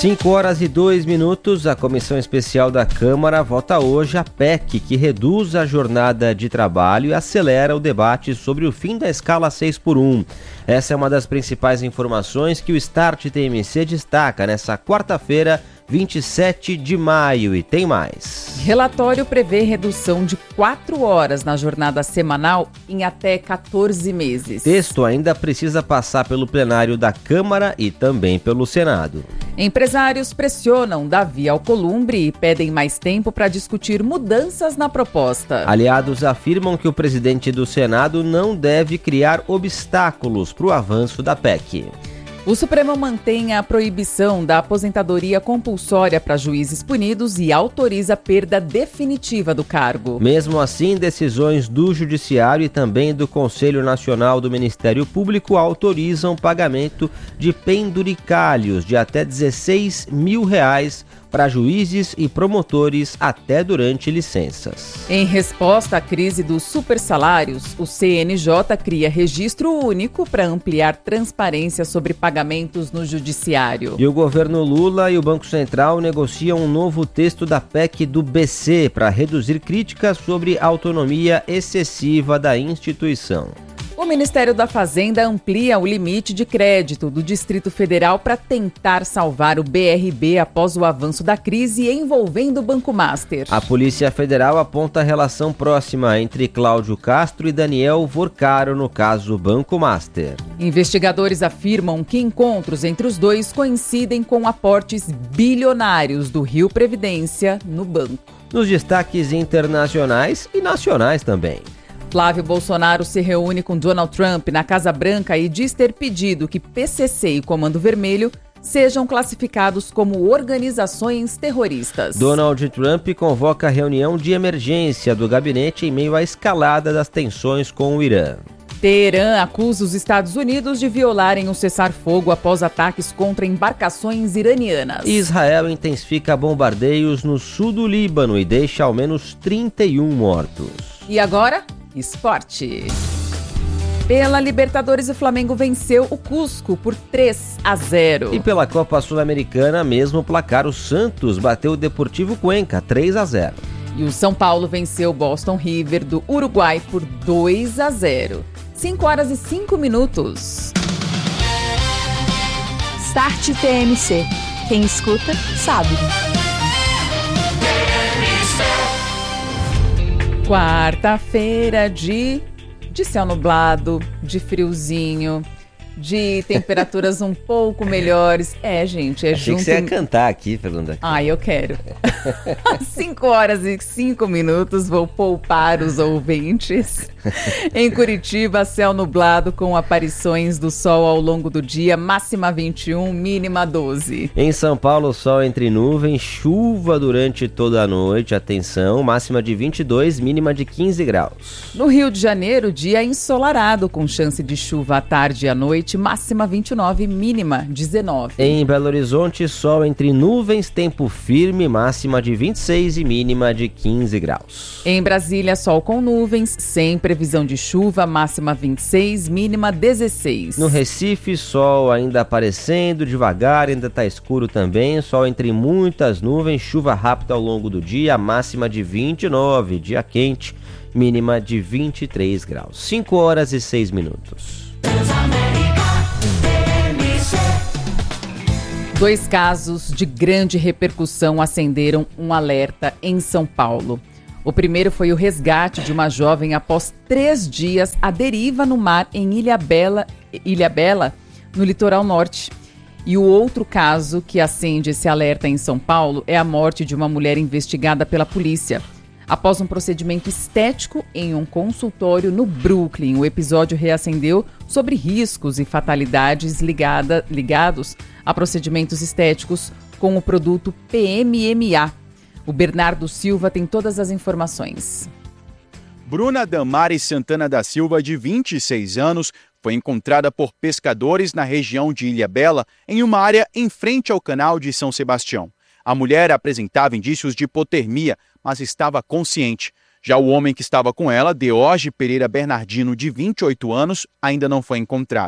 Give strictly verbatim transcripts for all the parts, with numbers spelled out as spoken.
cinco horas e dois minutos, a Comissão Especial da Câmara vota hoje a P E C, que reduz a jornada de trabalho e acelera o debate sobre o fim da escala seis por um. Essa é uma das principais informações que o Start T M C destaca nessa quarta-feira, vinte e sete de maio, e tem mais. Relatório prevê redução de quatro horas na jornada semanal em até quatorze meses. Texto ainda precisa passar pelo plenário da Câmara e também pelo Senado. Empresários pressionam Davi Alcolumbre e pedem mais tempo para discutir mudanças na proposta. Aliados afirmam que o presidente do Senado não deve criar obstáculos para o avanço da P E C. O Supremo mantém a proibição da aposentadoria compulsória para juízes punidos e autoriza a perda definitiva do cargo. Mesmo assim, decisões do Judiciário e também do Conselho Nacional do Ministério Público autorizam pagamento de penduricalhos de até dezesseis mil reais para juízes e promotores até durante licenças. Em resposta à crise dos supersalários, o C N J cria registro único para ampliar transparência sobre pagamentos no judiciário. E o governo Lula e o Banco Central negociam um novo texto da P E C do B C para reduzir críticas sobre a autonomia excessiva da instituição. O Ministério da Fazenda amplia o limite de crédito do Distrito Federal para tentar salvar o B R B após o avanço da crise envolvendo o Banco Master. A Polícia Federal aponta a relação próxima entre Cláudio Castro e Daniel Vorcaro no caso Banco Master. Investigadores afirmam que encontros entre os dois coincidem com aportes bilionários do Rio Previdência no banco. Nos destaques internacionais e nacionais também. Flávio Bolsonaro se reúne com Donald Trump na Casa Branca e diz ter pedido que P C C e Comando Vermelho sejam classificados como organizações terroristas. Donald Trump convoca a reunião de emergência do gabinete em meio à escalada das tensões com o Irã. Teherã acusa os Estados Unidos de violarem o cessar-fogo após ataques contra embarcações iranianas. Israel intensifica bombardeios no sul do Líbano e deixa ao menos trinta e um mortos. E agora, esporte. Pela Libertadores, o Flamengo venceu o Cusco por três a zero. E pela Copa Sul-Americana, mesmo placar, o Santos bateu o Deportivo Cuenca três a zero. E o São Paulo venceu o Boston River do Uruguai por dois a zero. cinco horas e cinco minutos. Start T M C. Quem escuta, sabe. Quarta-feira de, de céu nublado, de friozinho, de temperaturas um pouco melhores. É, gente, é Achei junto... que você ia cantar aqui, Fernanda. Ah, eu quero. cinco horas e cinco minutos, vou poupar os ouvintes. Em Curitiba, céu nublado com aparições do sol ao longo do dia, máxima vinte e um, mínima doze. Em São Paulo, sol entre nuvens, chuva durante toda a noite, atenção, máxima de vinte e dois, mínima de quinze graus. No Rio de Janeiro, dia ensolarado com chance de chuva à tarde e à noite, máxima vinte e nove, mínima dezenove. Em Belo Horizonte, sol entre nuvens, tempo firme, máxima de vinte e seis e mínima de quinze graus. Em Brasília, sol com nuvens, sem previsão de chuva, máxima vinte e seis, mínima dezesseis. No Recife, sol ainda aparecendo devagar, ainda está escuro também, sol entre muitas nuvens, chuva rápida ao longo do dia, máxima de vinte e nove, dia quente, mínima de vinte e três graus. cinco horas e seis minutos. Dois casos de grande repercussão acenderam um alerta em São Paulo. O primeiro foi o resgate de uma jovem após três dias à deriva no mar em Ilhabela, Ilhabela, no litoral norte. E o outro caso que acende esse alerta em São Paulo é a morte de uma mulher investigada pela polícia. Após um procedimento estético em um consultório no Brooklyn, o episódio reacendeu sobre riscos e fatalidades ligada, ligados a procedimentos estéticos com o produto P M M A. O Bernardo Silva tem todas as informações. Bruna Damares Santana da Silva, de vinte e seis anos, foi encontrada por pescadores na região de Ilhabela, em uma área em frente ao canal de São Sebastião. A mulher apresentava indícios de hipotermia, mas estava consciente. Já o homem que estava com ela, Deorge Pereira Bernardino, de vinte e oito anos, ainda não foi encontrado.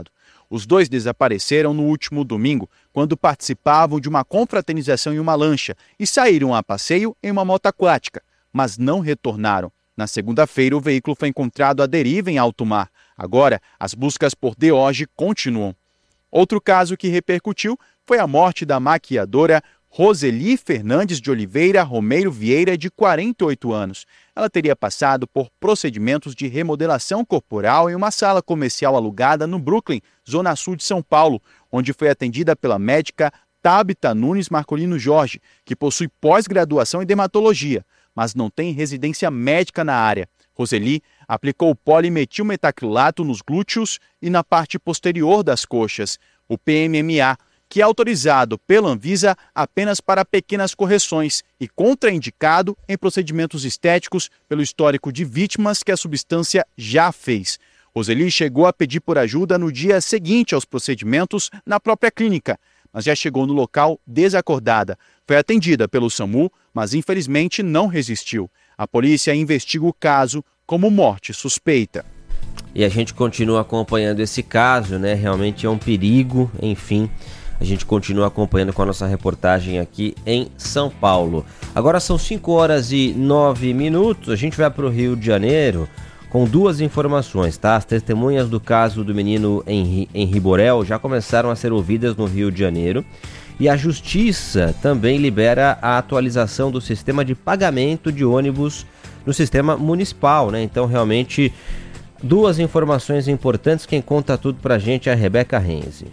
Os dois desapareceram no último domingo, quando participavam de uma confraternização em uma lancha e saíram a passeio em uma moto aquática, mas não retornaram. Na segunda-feira, o veículo foi encontrado à deriva em alto mar. Agora, as buscas por de hoje continuam. Outro caso que repercutiu foi a morte da maquiadora Roseli Fernandes de Oliveira Romeiro Vieira, de quarenta e oito anos. Ela teria passado por procedimentos de remodelação corporal em uma sala comercial alugada no Brooklyn, zona sul de São Paulo, onde foi atendida pela médica Tabita Nunes Marcolino Jorge, que possui pós-graduação em dermatologia, mas não tem residência médica na área. Roseli aplicou polimetilmetacrilato nos glúteos e na parte posterior das coxas, o P M M A, que é autorizado pela Anvisa apenas para pequenas correções e contraindicado em procedimentos estéticos pelo histórico de vítimas que a substância já fez. Roseli chegou a pedir por ajuda no dia seguinte aos procedimentos na própria clínica, mas já chegou no local desacordada. Foi atendida pelo SAMU, mas infelizmente não resistiu. A polícia investiga o caso como morte suspeita. E a gente continua acompanhando esse caso, né? Realmente é um perigo, enfim. A gente continua acompanhando com a nossa reportagem aqui em São Paulo. Agora são cinco horas e nove minutos. A gente vai para o Rio de Janeiro com duas informações, tá? As testemunhas do caso do menino Henri, Henri Borel já começaram a ser ouvidas no Rio de Janeiro. E a Justiça também libera a atualização do sistema de pagamento de ônibus no sistema municipal, né? Então, realmente, duas informações importantes. Quem conta tudo pra gente é a Rebeca Renzi.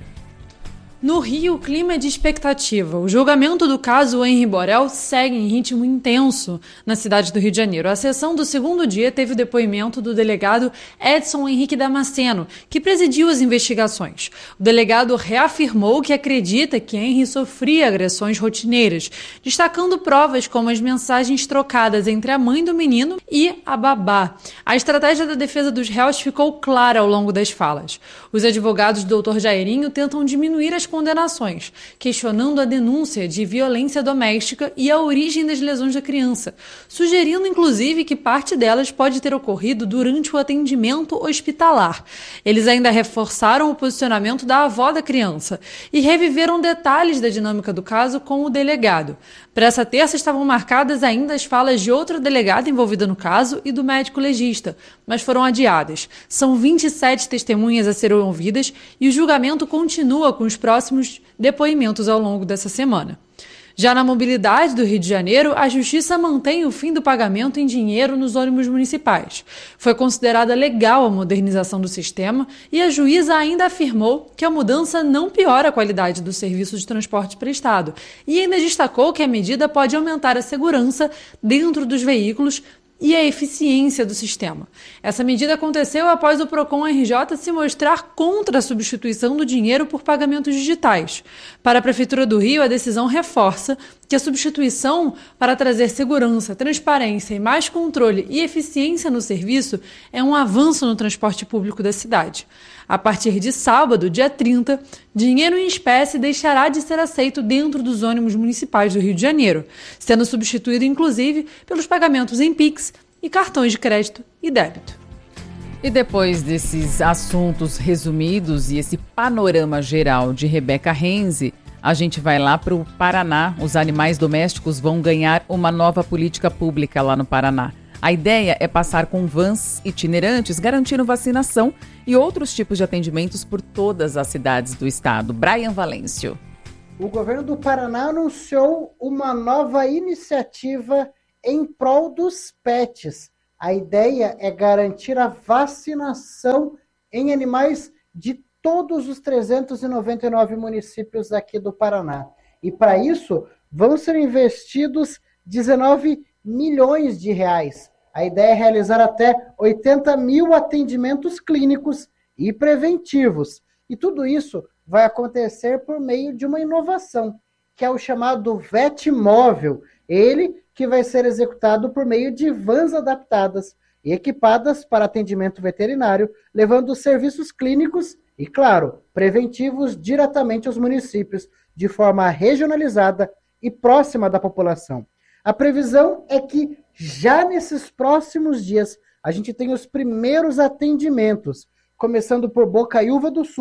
No Rio, o clima é de expectativa. O julgamento do caso Henri Borel segue em ritmo intenso na cidade do Rio de Janeiro. A sessão do segundo dia teve o depoimento do delegado Edson Henrique Damasceno, que presidiu as investigações. O delegado reafirmou que acredita que Henri sofria agressões rotineiras, destacando provas como as mensagens trocadas entre a mãe do menino e a babá. A estratégia da defesa dos réus ficou clara ao longo das falas. Os advogados do doutor Jairinho tentam diminuir as condenações, questionando a denúncia de violência doméstica e a origem das lesões da criança, sugerindo inclusive que parte delas pode ter ocorrido durante o atendimento hospitalar. Eles ainda reforçaram o posicionamento da avó da criança e reviveram detalhes da dinâmica do caso com o delegado. Para essa terça estavam marcadas ainda as falas de outra delegada envolvida no caso e do médico legista, mas foram adiadas. São vinte e sete testemunhas a serem ouvidas e o julgamento continua com os próximos depoimentos ao longo dessa semana. Já na mobilidade do Rio de Janeiro, a Justiça mantém o fim do pagamento em dinheiro nos ônibus municipais. Foi considerada legal a modernização do sistema e a juíza ainda afirmou que a mudança não piora a qualidade do serviço de transporte prestado e ainda destacou que a medida pode aumentar a segurança dentro dos veículos e a eficiência do sistema. Essa medida aconteceu após o Procon R J se mostrar contra a substituição do dinheiro por pagamentos digitais. Para a Prefeitura do Rio, a decisão reforça que a substituição para trazer segurança, transparência e mais controle e eficiência no serviço é um avanço no transporte público da cidade. A partir de sábado, dia trinta, dinheiro em espécie deixará de ser aceito dentro dos ônibus municipais do Rio de Janeiro, sendo substituído inclusive pelos pagamentos em Pix e cartões de crédito e débito. E depois desses assuntos resumidos e esse panorama geral de Rebeca Renzi, a gente vai lá para o Paraná. Os animais domésticos vão ganhar uma nova política pública lá no Paraná. A ideia é passar com vans itinerantes, garantindo vacinação e outros tipos de atendimentos por todas as cidades do estado. Brian Valêncio. O governo do Paraná anunciou uma nova iniciativa em prol dos pets. A ideia é garantir a vacinação em animais de todos os trezentos e noventa e nove municípios aqui do Paraná. E para isso, vão ser investidos dezenove milhões de reais. A ideia é realizar até oitenta mil atendimentos clínicos e preventivos. E tudo isso vai acontecer por meio de uma inovação, que é o chamado Vetmóvel. Ele que vai ser executado por meio de vans adaptadas e equipadas para atendimento veterinário, levando serviços clínicos e, claro, preventivos diretamente aos municípios, de forma regionalizada e próxima da população. A previsão é que já nesses próximos dias a gente tem os primeiros atendimentos, começando por Bocaiúva do Sul,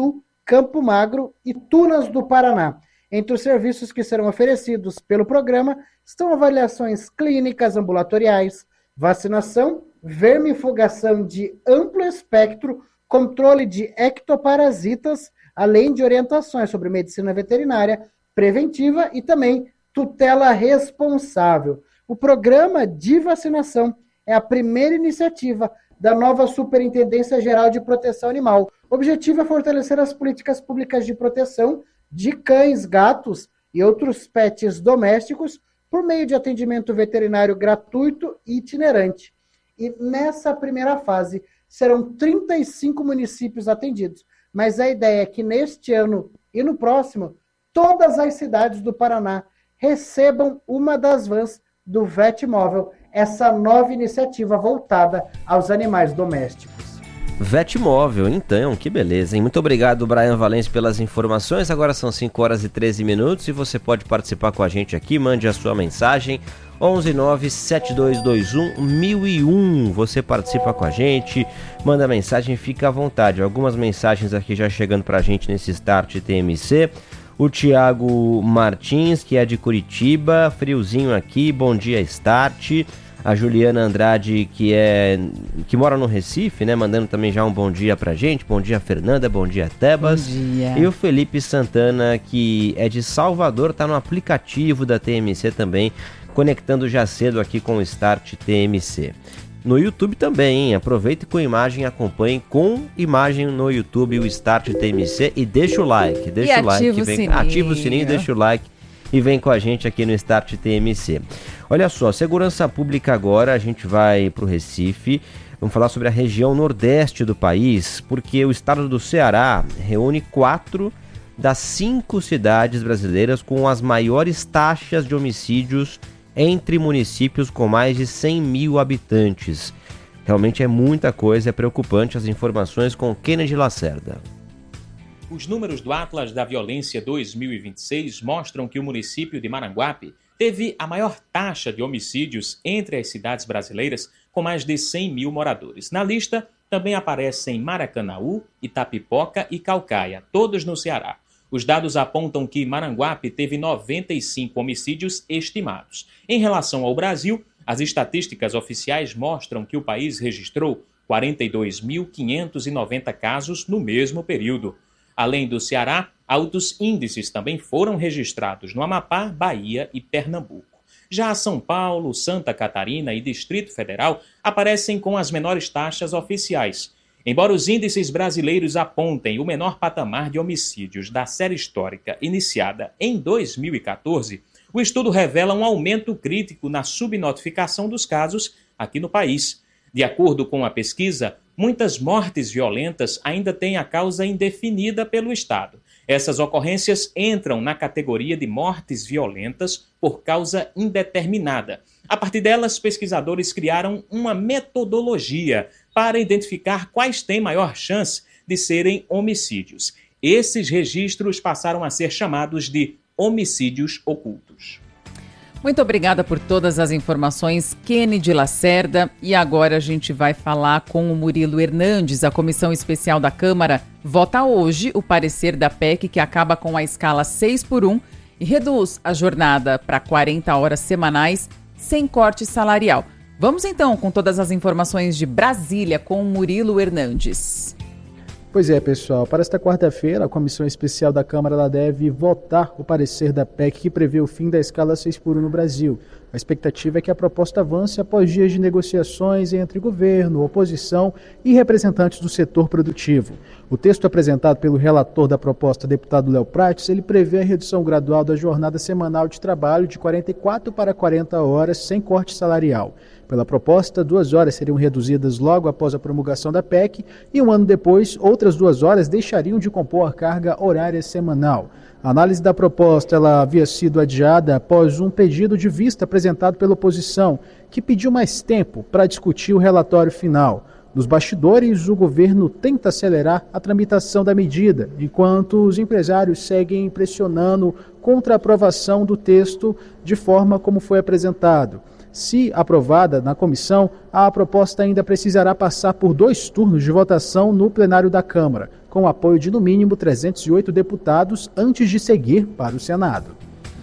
Campo Magro e Tunas do Paraná. Entre os serviços que serão oferecidos pelo programa estão avaliações clínicas ambulatoriais, vacinação, vermifugação de amplo espectro, controle de ectoparasitas, além de orientações sobre medicina veterinária preventiva e também tutela responsável. O programa de vacinação é a primeira iniciativa da nova Superintendência Geral de Proteção Animal. O objetivo é fortalecer as políticas públicas de proteção de cães, gatos e outros pets domésticos por meio de atendimento veterinário gratuito e itinerante. E nessa primeira fase serão trinta e cinco municípios atendidos, mas a ideia é que neste ano e no próximo, todas as cidades do Paraná recebam uma das vans do Vetmóvel, essa nova iniciativa voltada aos animais domésticos. Vetmóvel, então, que beleza, hein? Muito obrigado, Brian Valente, pelas informações. Agora são cinco horas e treze minutos e você pode participar com a gente aqui, mande a sua mensagem, onze nove sete dois dois um mil e um. Você participa com a gente, manda mensagem, fica à vontade. Algumas mensagens aqui já chegando pra gente nesse Start T M C. O Thiago Martins, que é de Curitiba, friozinho aqui, bom dia Start. A Juliana Andrade, que é que mora no Recife, né, mandando também já um bom dia pra gente. Bom dia Fernanda, bom dia Tebas. Bom dia. E o Felipe Santana, que é de Salvador, tá no aplicativo da T M C também, conectando já cedo aqui com o Start T M C. No YouTube também, hein? Aproveite com imagem, acompanhe com imagem no YouTube o Start T M C e deixa o like, deixa e o like, ativa o vem, sininho. ativa o sininho, deixa o like e vem com a gente aqui no Start T M C. Olha só, segurança pública agora, a gente vai para o Recife, vamos falar sobre a região nordeste do país, porque o estado do Ceará reúne quatro das cinco cidades brasileiras com as maiores taxas de homicídios entre municípios com mais de cem mil habitantes. Realmente é muita coisa, é preocupante. As informações com Kennedy Lacerda. Os números do Atlas da Violência dois mil e vinte e seis mostram que o município de Maranguape teve a maior taxa de homicídios entre as cidades brasileiras, com mais de cem mil moradores. Na lista também aparecem Maracanaú, Itapipoca e Caucaia, todos no Ceará. Os dados apontam que Maranguape teve noventa e cinco homicídios estimados. Em relação ao Brasil, as estatísticas oficiais mostram que o país registrou quarenta e dois mil quinhentos e noventa casos no mesmo período. Além do Ceará, altos índices também foram registrados no Amapá, Bahia e Pernambuco. Já São Paulo, Santa Catarina e Distrito Federal aparecem com as menores taxas oficiais. Embora os índices brasileiros apontem o menor patamar de homicídios da série histórica iniciada em dois mil e catorze, o estudo revela um aumento crítico na subnotificação dos casos aqui no país. De acordo com a pesquisa, muitas mortes violentas ainda têm a causa indefinida pelo Estado. Essas ocorrências entram na categoria de mortes violentas por causa indeterminada. A partir delas, pesquisadores criaram uma metodologia para identificar quais têm maior chance de serem homicídios. Esses registros passaram a ser chamados de homicídios ocultos. Muito obrigada por todas as informações, Kennedy Lacerda. E agora a gente vai falar com o Murilo Hernandes. A Comissão Especial da Câmara vota hoje o parecer da P E C que acaba com a escala seis por um e reduz a jornada para quarenta horas semanais sem corte salarial. Vamos então com todas as informações de Brasília com o Murilo Hernandes. Pois é, pessoal, para esta quarta-feira, a Comissão Especial da Câmara ela deve votar o parecer da P E C que prevê o fim da escala seis por um no Brasil. A expectativa é que a proposta avance após dias de negociações entre governo, oposição e representantes do setor produtivo. O texto apresentado pelo relator da proposta, deputado Léo Prates, ele prevê a redução gradual da jornada semanal de trabalho de quarenta e quatro para quarenta horas sem corte salarial. Pela proposta, duas horas seriam reduzidas logo após a promulgação da P E C e um ano depois, outras duas horas deixariam de compor a carga horária semanal. A análise da proposta ela havia sido adiada após um pedido de vista apresentado pela oposição, que pediu mais tempo para discutir o relatório final. Nos bastidores, o governo tenta acelerar a tramitação da medida, enquanto os empresários seguem pressionando contra a aprovação do texto de forma como foi apresentado. Se aprovada na comissão, a proposta ainda precisará passar por dois turnos de votação no plenário da Câmara. com o apoio de no mínimo trezentos e oito deputados antes de seguir para o Senado.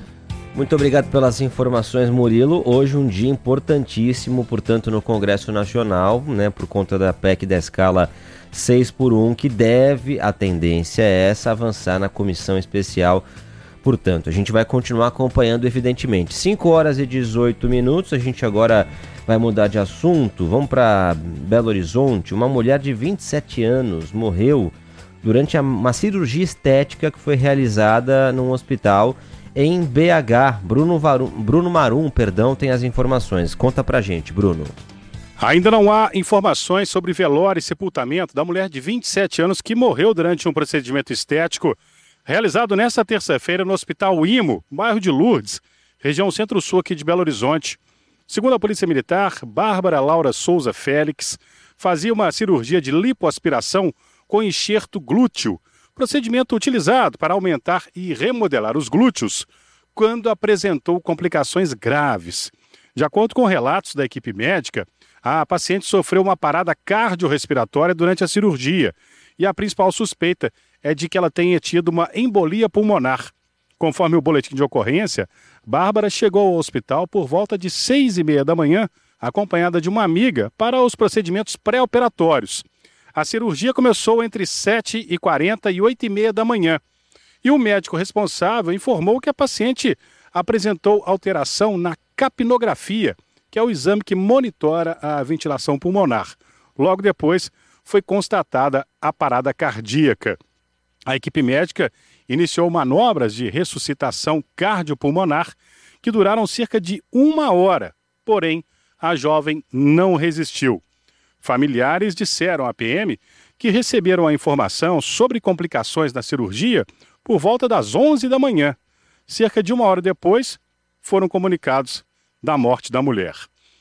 Muito obrigado pelas informações, Murilo. Hoje um dia importantíssimo, portanto, no Congresso Nacional, né, por conta da P E C da escala seis por um, que deve, a tendência é essa, avançar na comissão especial. Portanto, a gente vai continuar acompanhando, evidentemente. cinco horas e dezoito minutos, a gente agora vai mudar de assunto. Vamos para Belo Horizonte. Uma mulher de vinte e sete anos morreu durante uma cirurgia estética que foi realizada num hospital em B H. Bruno, Varum, Bruno Marum, perdão, tem as informações. Conta pra gente, Bruno. Ainda não há informações sobre velório e sepultamento da mulher de vinte e sete anos que morreu durante um procedimento estético realizado nesta terça-feira no Hospital Imo, bairro de Lourdes, região centro-sul aqui de Belo Horizonte. Segundo a Polícia Militar, Bárbara Laura Souza Félix fazia uma cirurgia de lipoaspiração com enxerto glúteo, procedimento utilizado para aumentar e remodelar os glúteos, quando apresentou complicações graves. De acordo com relatos da equipe médica, a paciente sofreu uma parada cardiorrespiratória durante a cirurgia e a principal suspeita é de que ela tenha tido uma embolia pulmonar. Conforme o boletim de ocorrência, Bárbara chegou ao hospital por volta de seis e meia da manhã, acompanhada de uma amiga, para os procedimentos pré-operatórios. A cirurgia começou entre sete e quarenta e oito e meia da manhã. E o médico responsável informou que a paciente apresentou alteração na capnografia, que é o exame que monitora a ventilação pulmonar. Logo depois, foi constatada a parada cardíaca. A equipe médica iniciou manobras de ressuscitação cardiopulmonar que duraram cerca de uma hora, porém, a jovem não resistiu. Familiares disseram à P M que receberam a informação sobre complicações na cirurgia por volta das onze da manhã. Cerca de uma hora depois, foram comunicados da morte da mulher.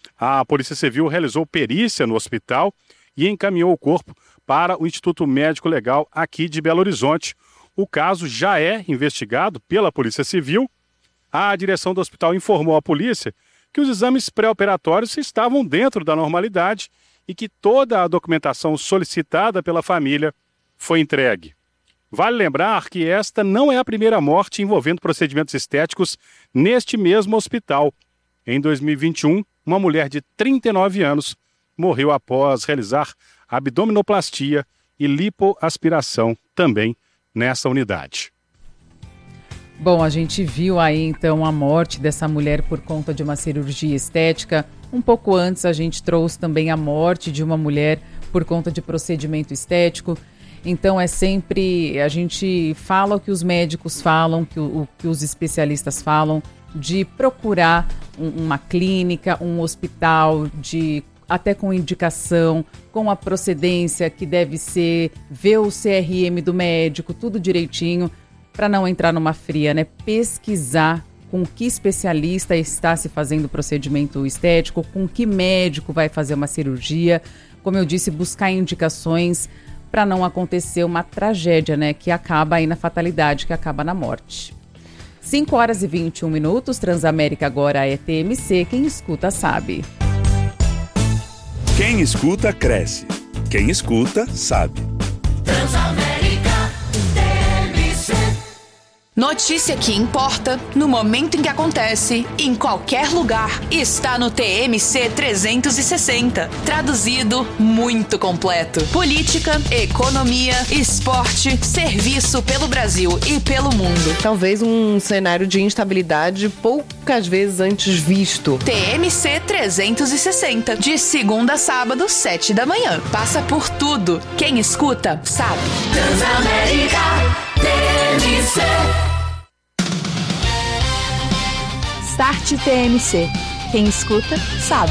A Polícia Civil realizou perícia no hospital e encaminhou o corpo para o Instituto Médico Legal aqui de Belo Horizonte. O caso já é investigado pela Polícia Civil. A direção do hospital informou à polícia que os exames pré-operatórios estavam dentro da normalidade e que toda a documentação solicitada pela família foi entregue. Vale lembrar que esta não é a primeira morte envolvendo procedimentos estéticos neste mesmo hospital. Em dois mil e vinte e um, uma mulher de trinta e nove anos morreu após realizar abdominoplastia e lipoaspiração também nessa unidade. Bom, a gente viu aí então a morte dessa mulher por conta de uma cirurgia estética. Um pouco antes a gente trouxe também a morte de uma mulher por conta de procedimento estético. Então é sempre, a gente fala o que os médicos falam, que o, o que os especialistas falam, de procurar um, uma clínica, um hospital, de até com indicação, com a procedência que deve ser, ver o C R M do médico, tudo direitinho, para não entrar numa fria, né? Pesquisar com que especialista está se fazendo o procedimento estético, com que médico vai fazer uma cirurgia. Como eu disse, buscar indicações para não acontecer uma tragédia, né? Que acaba aí na fatalidade, que acaba na morte. cinco horas e vinte e um minutos, Transamérica agora é T M C, quem escuta sabe. Quem escuta, cresce. Quem escuta, sabe. Transamérica T M C. Notícia que importa, no momento em que acontece, em qualquer lugar, está no T M C trezentos e sessenta. Traduzido, muito completo. Política, economia, esporte, serviço pelo Brasil e pelo mundo. Talvez um cenário de instabilidade poucas vezes antes visto. T M C trezentos e sessenta. De segunda a sábado, sete da manhã. Passa por tudo. Quem escuta, sabe. Transamérica T M C. Start T M C. Quem escuta, sabe.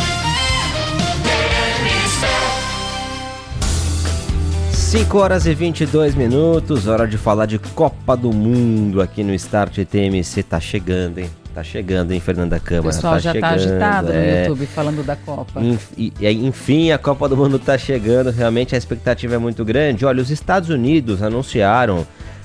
cinco horas e vinte e dois minutos, hora de falar de Copa do Mundo aqui no Start T M C. Tá chegando, hein? Tá chegando, hein, Fernanda Câmara? O pessoal tá já chegando, tá agitado é... no YouTube falando da Copa. Enfim, a Copa do Mundo tá chegando, realmente a expectativa é muito grande. Olha, os Estados Unidos anunciaram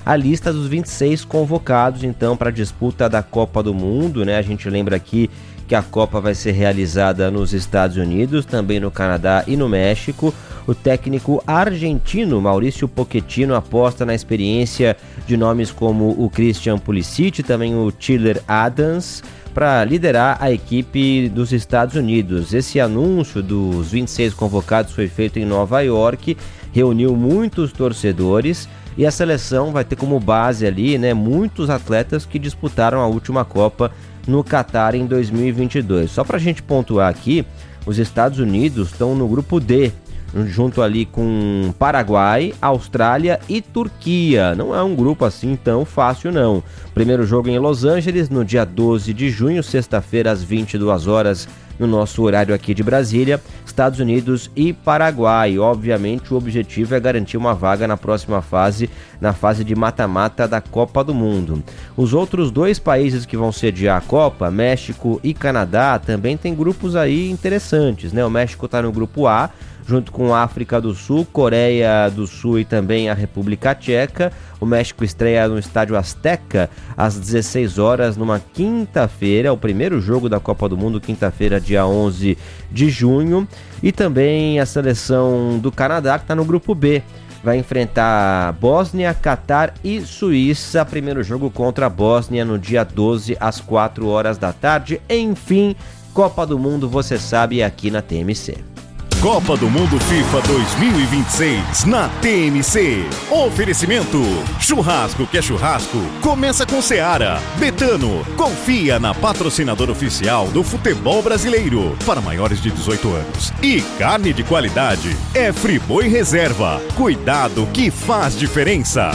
a lista dos vinte e seis convocados, então, para a disputa da Copa do Mundo, né? A gente lembra aqui que a Copa vai ser realizada nos Estados Unidos, também no Canadá e no México. O técnico argentino Maurício Pochettino aposta na experiência de nomes como o Christian Pulisic, também o Tyler Adams, para liderar a equipe dos Estados Unidos. Esse anúncio dos vinte e seis convocados foi feito em Nova York, reuniu muitos torcedores e a seleção vai ter como base ali, né, muitos atletas que disputaram a última Copa no Catar em dois mil e vinte e dois. Só para a gente pontuar aqui, os Estados Unidos estão no grupo D, junto ali com Paraguai, Austrália e Turquia. Não é um grupo assim tão fácil não. Primeiro jogo em Los Angeles, no dia doze de junho, sexta-feira, às vinte e duas horas, no nosso horário aqui de Brasília, Estados Unidos e Paraguai. Obviamente o objetivo é garantir uma vaga na próxima fase, na fase de mata-mata da Copa do Mundo. Os outros dois países que vão sediar a Copa, México e Canadá, também tem grupos aí interessantes, né? O México está no grupo A, junto com a África do Sul, Coreia do Sul e também a República Tcheca. O México estreia no Estádio Azteca às dezesseis horas, numa quinta-feira, o primeiro jogo da Copa do Mundo, quinta-feira, dia onze de junho. E também a seleção do Canadá, que está no grupo B, vai enfrentar Bósnia, Catar e Suíça. Primeiro jogo contra a Bósnia no dia doze, às quatro horas da tarde. Enfim, Copa do Mundo, você sabe, aqui na T M C. Copa do Mundo FIFA dois mil e vinte e seis na T M C. Oferecimento: churrasco que é churrasco, começa com Seara. Betano, confia na patrocinadora oficial do futebol brasileiro para maiores de dezoito anos. E carne de qualidade é Friboi Reserva. Cuidado que faz diferença.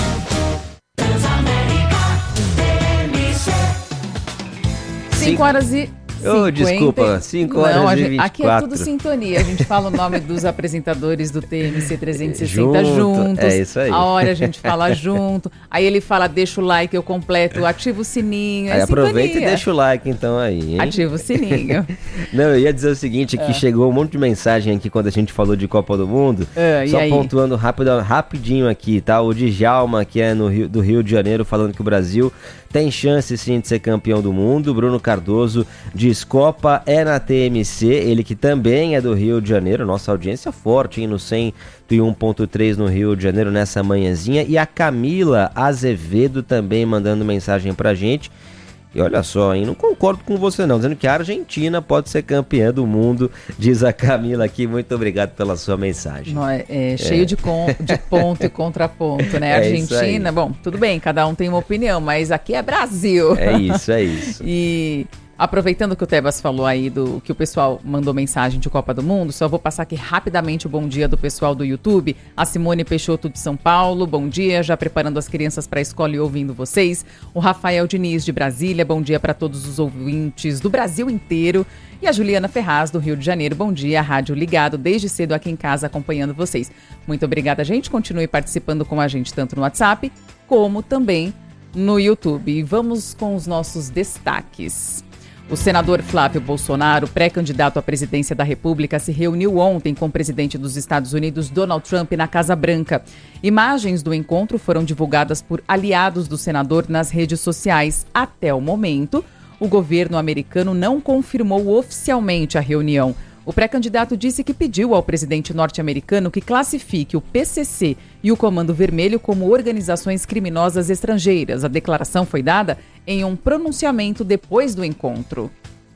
cinco horas e... Oh, desculpa, cinco horas Não, e vinte e quatro. Aqui é tudo sintonia. A gente fala o nome dos apresentadores do T M C trezentos e sessenta Junto, juntos. é isso aí. A hora a gente fala junto. Aí ele fala, deixa o like, eu completo, ativa o sininho. É Aí aproveita sintonia. e deixa o like então aí, hein? Ativa o sininho. Não, eu ia dizer o seguinte, que É. chegou um monte de mensagem aqui quando a gente falou de Copa do Mundo. É, e Só aí? pontuando rápido, rapidinho aqui, tá? O Djalma, que é no Rio, do Rio de Janeiro, falando que o Brasil tem chance sim de ser campeão do mundo. Bruno Cardoso diz: Copa é na T M C, ele que também é do Rio de Janeiro. Nossa audiência forte, hein? No cento e um ponto três no Rio de Janeiro nessa manhãzinha. E a Camila Azevedo também mandando mensagem pra gente. E olha só, hein? Não concordo com você não, dizendo que a Argentina pode ser campeã do mundo, diz a Camila aqui. Muito obrigado pela sua mensagem. Não, é, é cheio É. De, con, de ponto e contraponto, né? É isso aí. Argentina, bom, tudo bem, cada um tem uma opinião, mas aqui é Brasil. É isso, é isso. E aproveitando que o Tebas falou aí do que o pessoal mandou mensagem de Copa do Mundo, só vou passar aqui rapidamente o bom dia do pessoal do YouTube. A Simone Peixoto de São Paulo, bom dia, já preparando as crianças para a escola e ouvindo vocês. O Rafael Diniz de Brasília, bom dia para todos os ouvintes do Brasil inteiro. E a Juliana Ferraz do Rio de Janeiro, bom dia, rádio ligado desde cedo aqui em casa acompanhando vocês. Muito obrigada, gente, continue participando com a gente tanto no WhatsApp como também no YouTube. E vamos com os nossos destaques. O senador Flávio Bolsonaro, pré-candidato à presidência da República, se reuniu ontem com o presidente dos Estados Unidos, Donald Trump, na Casa Branca. Imagens do encontro foram divulgadas por aliados do senador nas redes sociais. Até o momento, o governo americano não confirmou oficialmente a reunião. O pré-candidato disse que pediu ao presidente norte-americano que classifique o P C C e o Comando Vermelho como organizações criminosas estrangeiras. A declaração foi dada em um pronunciamento depois do encontro.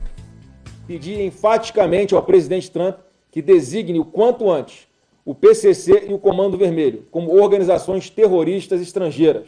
Pedi enfaticamente ao presidente Trump que designe o quanto antes o P C C e o Comando Vermelho como organizações terroristas estrangeiras.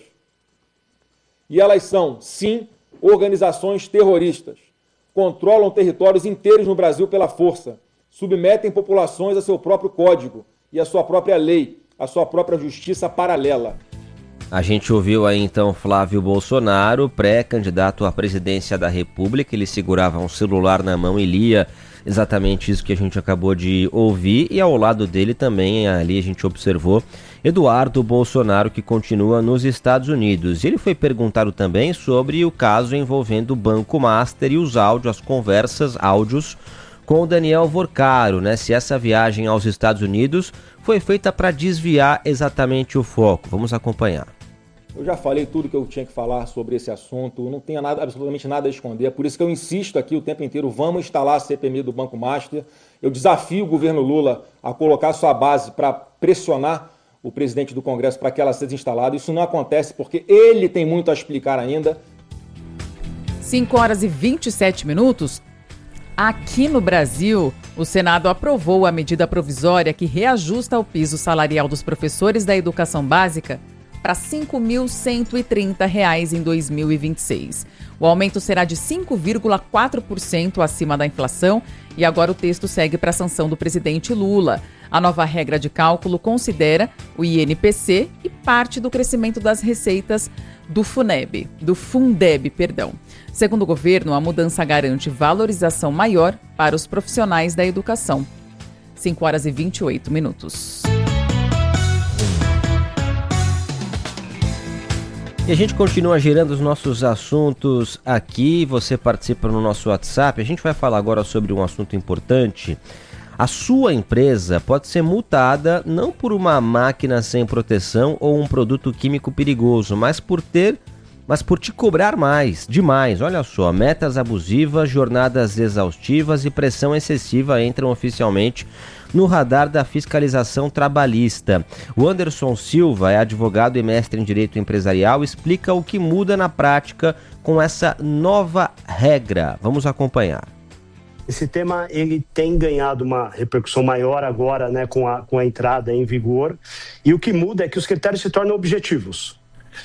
E elas são, sim, organizações terroristas. Controlam territórios inteiros no Brasil pela força. Submetem populações a seu próprio código e a sua própria lei, a sua própria justiça paralela. A gente ouviu aí então Flávio Bolsonaro, pré-candidato à presidência da República. Ele segurava um celular na mão e lia exatamente isso que a gente acabou de ouvir. E ao lado dele também, ali a gente observou Eduardo Bolsonaro, que continua nos Estados Unidos. Ele foi perguntado também sobre o caso envolvendo o Banco Master e os áudios, as conversas, áudios com o Daniel Vorcaro, né? Se essa viagem aos Estados Unidos foi feita para desviar exatamente o foco. Vamos acompanhar. Eu já falei tudo que eu tinha que falar sobre esse assunto, não tenho nada, absolutamente nada a esconder, por isso que eu insisto aqui o tempo inteiro, vamos instalar a C P M I do Banco Master. Eu desafio o governo Lula a colocar sua base para pressionar o presidente do Congresso para que ela seja instalada. Isso não acontece porque ele tem muito a explicar ainda. cinco horas e vinte e sete minutos. Aqui no Brasil, o Senado aprovou a medida provisória que reajusta o piso salarial dos professores da educação básica para cinco mil cento e trinta reais em dois mil e vinte e seis. O aumento será de cinco vírgula quatro por cento acima da inflação e agora o texto segue para a sanção do presidente Lula. A nova regra de cálculo considera o I N P C e parte do crescimento das receitas do FUNEB, do Fundeb, perdão. Segundo o governo, a mudança garante valorização maior para os profissionais da educação. cinco horas e vinte e oito minutos. E a gente continua girando os nossos assuntos aqui, você participa no nosso WhatsApp. A gente vai falar agora sobre um assunto importante. A sua empresa pode ser multada não por uma máquina sem proteção ou um produto químico perigoso, mas por ter, mas por te cobrar mais, demais. Olha só, metas abusivas, jornadas exaustivas e pressão excessiva entram oficialmente no radar da fiscalização trabalhista. O Anderson Silva é advogado e mestre em Direito Empresarial, explica o que muda na prática com essa nova regra. Vamos acompanhar. Esse tema ele tem ganhado uma repercussão maior agora, né, com a, com a entrada em vigor. E o que muda é que os critérios se tornam objetivos.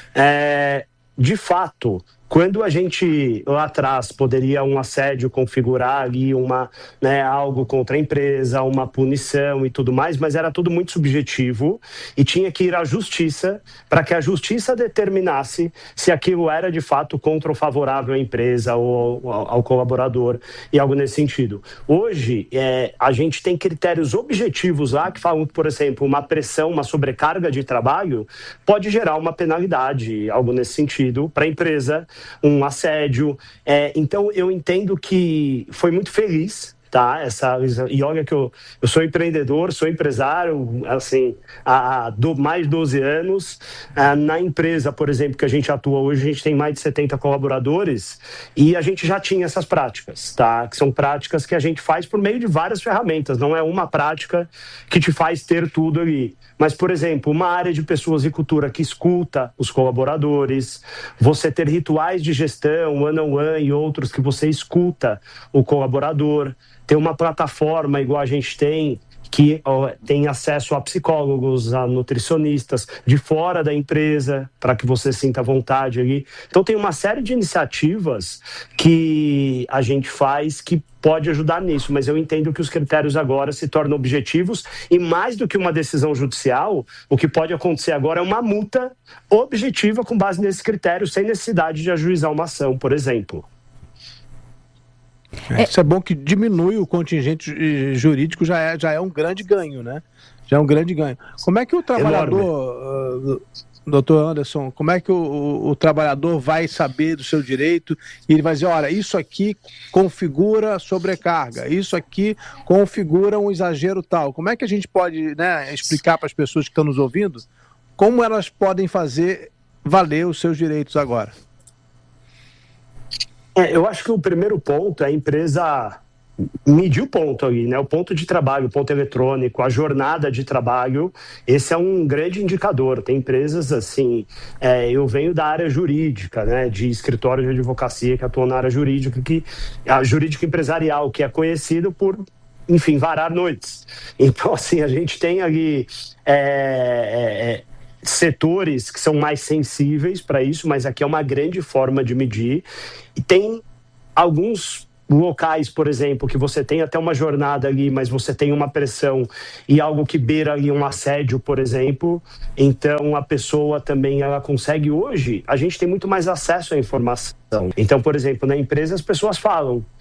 É, de fato, quando a gente lá atrás poderia um assédio configurar ali uma, né, algo contra a empresa, uma punição e tudo mais, mas era tudo muito subjetivo e tinha que ir à justiça para que a justiça determinasse se aquilo era de fato contra ou favorável à empresa ou ao, ao colaborador e algo nesse sentido. Hoje, é, a gente tem critérios objetivos lá que falam que, por exemplo, uma pressão, uma sobrecarga de trabalho pode gerar uma penalidade, algo nesse sentido, para a empresa, um assédio. É, então, eu entendo que foi muito feliz, tá? Essa, e olha que eu, eu sou empreendedor, sou empresário, assim, há do, mais de doze anos. Ah, na empresa, por exemplo, que a gente atua hoje, a gente tem mais de setenta colaboradores e a gente já tinha essas práticas, tá? Que são práticas que a gente faz por meio de várias ferramentas, não é uma prática que te faz ter tudo ali. Mas, por exemplo, uma área de pessoas e cultura que escuta os colaboradores, você ter rituais de gestão, one-on-one e outros que você escuta o colaborador, ter uma plataforma igual a gente tem, que ó, tem acesso a psicólogos, a nutricionistas de fora da empresa, para que você sinta vontade ali. Então tem uma série de iniciativas que a gente faz que pode ajudar nisso, mas eu entendo que os critérios agora se tornam objetivos e mais do que uma decisão judicial, o que pode acontecer agora é uma multa objetiva com base nesses critérios, sem necessidade de ajuizar uma ação, por exemplo. É, isso é bom que diminui o contingente jurídico, já é, já é um grande ganho, né? Já é um grande ganho. Como é que o trabalhador, uh, doutor Anderson, como é que o, o, o trabalhador vai saber do seu direito e ele vai dizer, olha, isso aqui configura sobrecarga, isso aqui configura um exagero tal. Como é que a gente pode, né, explicar para as pessoas que estão nos ouvindo como elas podem fazer valer os seus direitos agora? É, eu acho que o primeiro ponto é a empresa medir o ponto ali, né? O ponto de trabalho, o ponto eletrônico, a jornada de trabalho, esse é um grande indicador. Tem empresas assim, é, eu venho da área jurídica, né? De escritório de advocacia que atuam na área jurídica, que, a jurídica empresarial, que é conhecido por, enfim, varar noites. Então, assim, a gente tem ali é, é, setores que são mais sensíveis para isso, mas aqui é uma grande forma de medir. E tem alguns locais, por exemplo, que você tem até uma jornada ali, mas você tem uma pressão e algo que beira ali um assédio, por exemplo. Então, a pessoa também, ela consegue hoje, a gente tem muito mais acesso à informação. Então, por exemplo, na empresa as pessoas falam,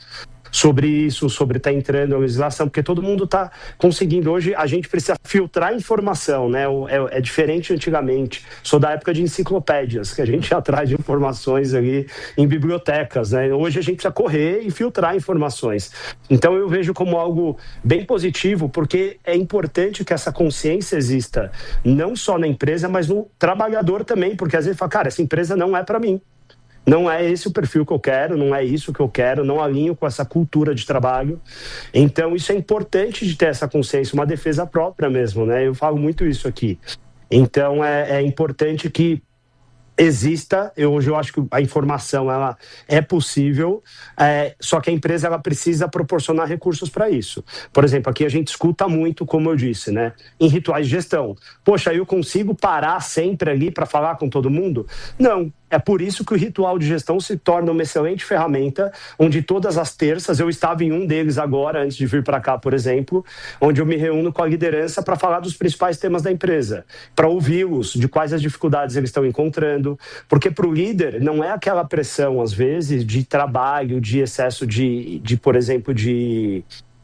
sobre isso, sobre estar tá entrando na legislação, porque todo mundo está conseguindo. Hoje a gente precisa filtrar informação, né? É, é diferente antigamente. Sou da época de enciclopédias, que a gente ia atrás de informações ali em bibliotecas, né? Hoje a gente precisa correr e filtrar informações. Então eu vejo como algo bem positivo, porque é importante que essa consciência exista, não só na empresa, mas no trabalhador também, porque às vezes fala, cara, essa empresa não é para mim. Não é esse o perfil que eu quero, não é isso que eu quero, não alinho com essa cultura de trabalho. Então, isso é importante de ter essa consciência, uma defesa própria mesmo, né? Eu falo muito isso aqui. Então, é, é importante que exista, eu, hoje eu acho que a informação ela é possível, é, só que a empresa ela precisa proporcionar recursos para isso. Por exemplo, aqui a gente escuta muito, como eu disse, né, em rituais de gestão. Poxa, eu consigo parar sempre ali para falar com todo mundo? Não. É por isso que o ritual de gestão se torna uma excelente ferramenta, onde todas as terças, eu estava em um deles agora, antes de vir para cá, por exemplo, onde eu me reúno com a liderança para falar dos principais temas da empresa, para ouvi-los, de quais as dificuldades eles estão encontrando, porque para o líder não é aquela pressão, às vezes, de trabalho, de excesso de, de por exemplo, de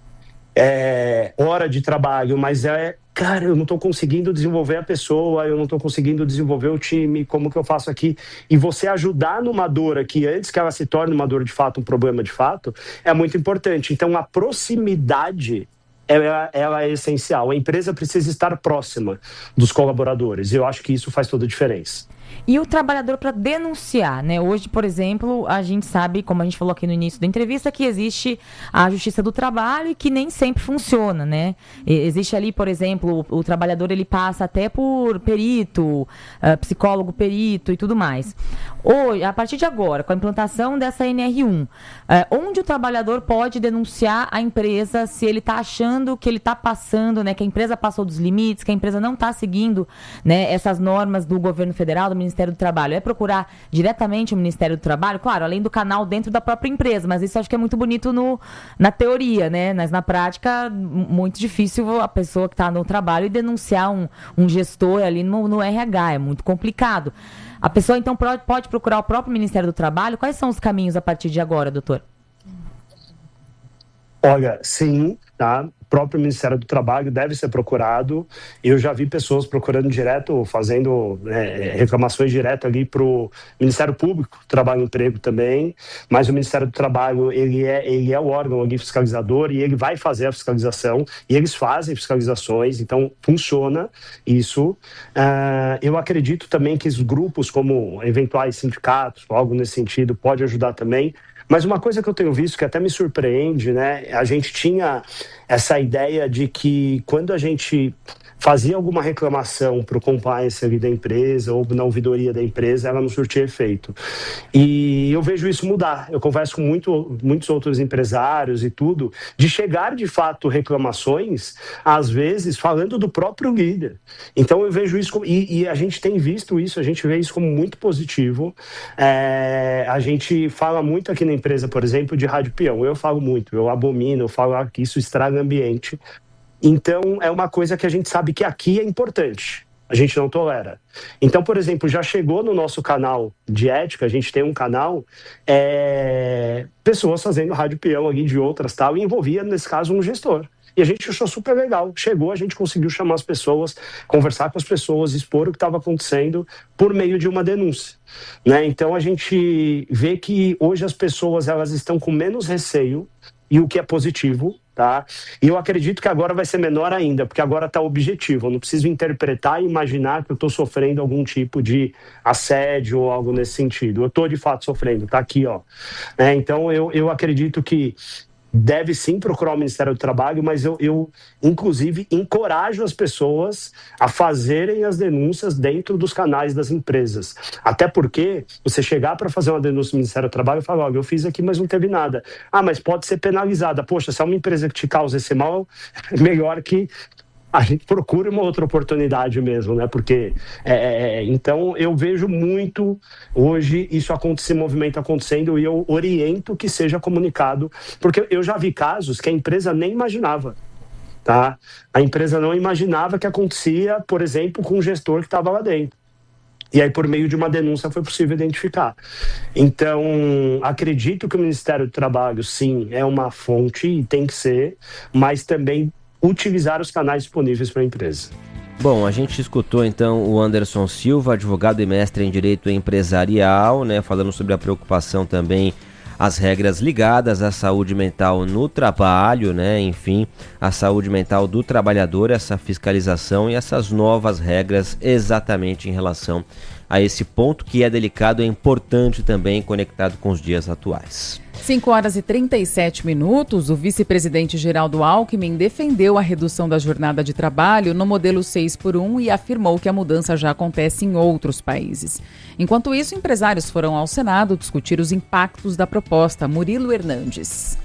é, hora de trabalho, mas é... Cara, eu não estou conseguindo desenvolver a pessoa, eu não estou conseguindo desenvolver o time, como que eu faço aqui? E você ajudar numa dor aqui, antes que ela se torne uma dor de fato, um problema de fato, é muito importante. Então, a proximidade, ela, ela é essencial. A empresa precisa estar próxima dos colaboradores. E eu acho que isso faz toda a diferença. E o trabalhador para denunciar, né? Hoje, por exemplo, a gente sabe, como a gente falou aqui no início da entrevista, que existe a Justiça do Trabalho e que nem sempre funciona, né? Existe ali, por exemplo, o, o trabalhador ele passa até por perito, uh, psicólogo perito e tudo mais. Hoje, a partir de agora, com a implantação dessa N R um, uh, onde o trabalhador pode denunciar a empresa se ele está achando que ele está passando, né? Que a empresa passou dos limites, que a empresa não está seguindo, né, essas normas do governo federal, do Ministério do Trabalho. É procurar diretamente o Ministério do Trabalho, claro, além do canal dentro da própria empresa, mas isso acho que é muito bonito no, na teoria, né? Mas na prática, muito difícil a pessoa que está no trabalho e denunciar um, um gestor ali no, no R H, é muito complicado. A pessoa, então, pode procurar o próprio Ministério do Trabalho. Quais são os caminhos a partir de agora, doutor? Olha, sim, tá? O próprio Ministério do Trabalho deve ser procurado. Eu já vi pessoas procurando direto, fazendo é, reclamações direto ali para o Ministério Público, Trabalho e Emprego também, mas o Ministério do Trabalho, ele é, ele é o órgão ali fiscalizador e ele vai fazer a fiscalização, e eles fazem fiscalizações, então funciona isso. Uh, eu acredito também que os grupos, como eventuais sindicatos, algo nesse sentido, pode ajudar também. Mas uma coisa que eu tenho visto que até me surpreende, né? A gente tinha essa ideia de que quando a gente fazia alguma reclamação para o compliance ali da empresa ou na ouvidoria da empresa, ela não surtia efeito. E eu vejo isso mudar. Eu converso com muito, muitos outros empresários e tudo, de chegar de fato reclamações, às vezes falando do próprio líder. Então eu vejo isso, como, e, e a gente tem visto isso, a gente vê isso como muito positivo. É, a gente fala muito aqui na empresa, por exemplo, de rádio peão. Eu falo muito, eu abomino, eu falo que isso estraga o ambiente. Então, é uma coisa que a gente sabe que aqui é importante. A gente não tolera. Então, por exemplo, já chegou no nosso canal de ética, a gente tem um canal, é, pessoas fazendo rádio peão ali de outras tal, e envolvia, nesse caso, um gestor. E a gente achou super legal. Chegou, a gente conseguiu chamar as pessoas, conversar com as pessoas, expor o que estava acontecendo por meio de uma denúncia, né? Então, a gente vê que hoje as pessoas elas estão com menos receio, e o que é positivo, tá? E eu acredito que agora vai ser menor ainda, porque agora está objetivo. Eu não preciso interpretar e imaginar que eu estou sofrendo algum tipo de assédio ou algo nesse sentido. Eu estou, de fato, sofrendo. Está aqui, ó. É, então, eu, eu acredito que deve sim procurar o Ministério do Trabalho, mas eu, eu, inclusive, encorajo as pessoas a fazerem as denúncias dentro dos canais das empresas. Até porque você chegar para fazer uma denúncia no Ministério do Trabalho e falar, olha, eu fiz aqui, mas não teve nada. Ah, mas pode ser penalizada. Poxa, se é uma empresa que te causa esse mal, é melhor que a gente procura uma outra oportunidade mesmo, né? Porque, é, então, eu vejo muito hoje isso acontecer, esse movimento acontecendo, e eu oriento que seja comunicado, porque eu já vi casos que a empresa nem imaginava, tá? A empresa não imaginava que acontecia, por exemplo, com um gestor que estava lá dentro. E aí, por meio de uma denúncia, foi possível identificar. Então, acredito que o Ministério do Trabalho, sim, é uma fonte e tem que ser, mas também utilizar os canais disponíveis para a empresa. Bom, a gente escutou então o Anderson Silva, advogado e mestre em Direito Empresarial, né, falando sobre a preocupação também, as regras ligadas à saúde mental no trabalho, né, enfim, a saúde mental do trabalhador, essa fiscalização e essas novas regras exatamente em relação a esse ponto que é delicado e importante também, conectado com os dias atuais. cinco horas e trinta e sete minutos, o vice-presidente Geraldo Alckmin defendeu a redução da jornada de trabalho no modelo seis por um e afirmou que a mudança já acontece em outros países. Enquanto isso, empresários foram ao Senado discutir os impactos da proposta. Murilo Hernandes.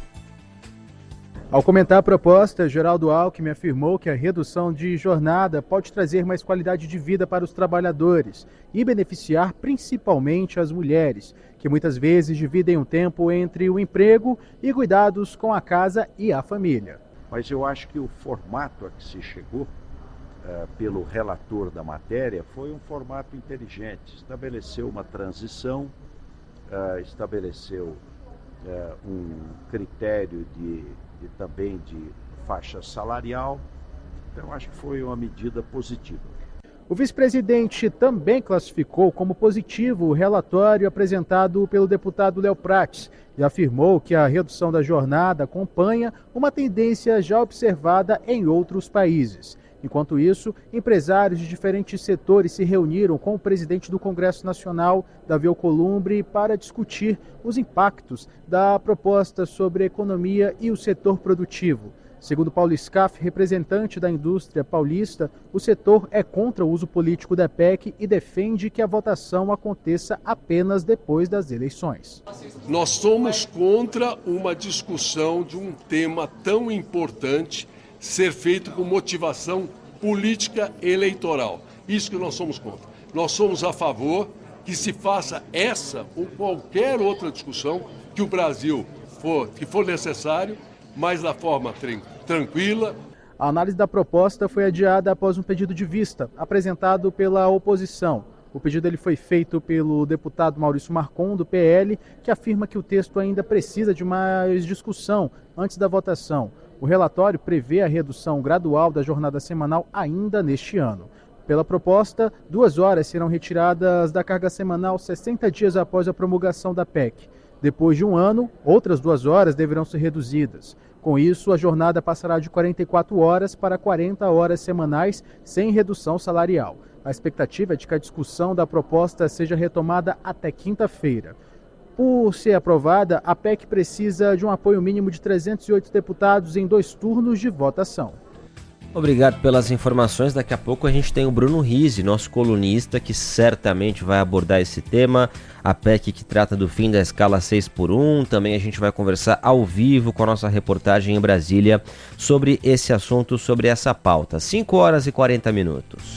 Ao comentar a proposta, Geraldo Alckmin afirmou que a redução de jornada pode trazer mais qualidade de vida para os trabalhadores e beneficiar principalmente as mulheres, que muitas vezes dividem o tempo entre o emprego e cuidados com a casa e a família. Mas eu acho que o formato a que se chegou uh, pelo relator da matéria foi um formato inteligente. Estabeleceu uma transição, uh, estabeleceu uh, um critério de e também de faixa salarial, então acho que foi uma medida positiva. O vice-presidente também classificou como positivo o relatório apresentado pelo deputado Léo Prates e afirmou que a redução da jornada acompanha uma tendência já observada em outros países. Enquanto isso, empresários de diferentes setores se reuniram com o presidente do Congresso Nacional, Davi Alcolumbre, para discutir os impactos da proposta sobre a economia e o setor produtivo. Segundo Paulo Scaff, representante da indústria paulista, o setor é contra o uso político da P E C e defende que a votação aconteça apenas depois das eleições. Nós somos contra uma discussão de um tema tão importante ser feito com motivação política eleitoral. Isso que nós somos contra. Nós somos a favor que se faça essa ou qualquer outra discussão que o Brasil for, que for necessário, mas da forma tranquila. A análise da proposta foi adiada após um pedido de vista apresentado pela oposição. O pedido ele foi feito pelo deputado Maurício Marcon, do P L, que afirma que o texto ainda precisa de mais discussão antes da votação. O relatório prevê a redução gradual da jornada semanal ainda neste ano. Pela proposta, duas horas serão retiradas da carga semanal sessenta dias após a promulgação da P E C. Depois de um ano, outras duas horas deverão ser reduzidas. Com isso, a jornada passará de quarenta e quatro horas para quarenta horas semanais, sem redução salarial. A expectativa é de que a discussão da proposta seja retomada até quinta-feira. Por ser aprovada, a P E C precisa de um apoio mínimo de trezentos e oito deputados em dois turnos de votação. Obrigado pelas informações. Daqui a pouco a gente tem o Bruno Rizzi, nosso colunista, que certamente vai abordar esse tema. A P E C que trata do fim da escala seis por um. Também a gente vai conversar ao vivo com a nossa reportagem em Brasília sobre esse assunto, sobre essa pauta. cinco horas e quarenta minutos.